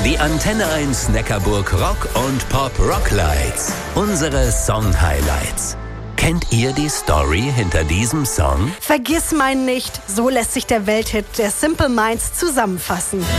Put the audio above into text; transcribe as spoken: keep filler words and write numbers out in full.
Die Antenne eins Neckarburg Rock und Pop Rocklights. Unsere Song-Highlights. Kennt ihr die Story hinter diesem Song? Vergiss mein nicht, so lässt sich der Welthit der Simple Minds zusammenfassen.